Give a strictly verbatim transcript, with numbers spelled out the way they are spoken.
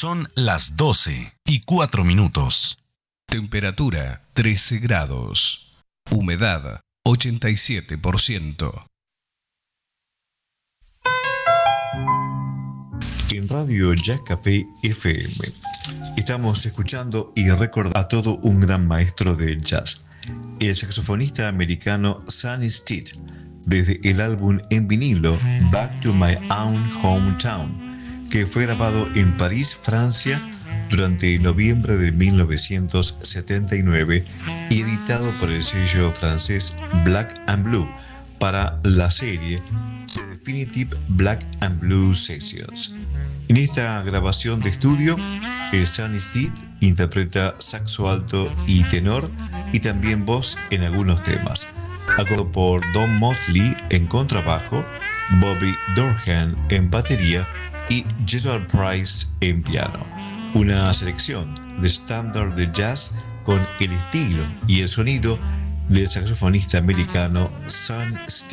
Son las doce y cuatro minutos. Temperatura trece grados. Humedad ochenta y siete por ciento. En Radio Jazz Café F M estamos escuchando y recordando a todo un gran maestro del jazz, el saxofonista americano Sonny Stitt, desde el álbum en vinilo Back to My Own Hometown, que fue grabado en París, Francia, durante noviembre de mil novecientos setenta y nueve y editado por el sello francés Black and Blue para la serie The Definitive Black and Blue Sessions. En esta grabación de estudio, Sonny Stitt interpreta saxo alto y tenor y también voz en algunos temas, acompañado por Don Motley en contrabajo, Bobby Durham en batería y Gerald Price en piano. Una selección de estándar de jazz con el estilo y el sonido del saxofonista americano Sonny Stitt.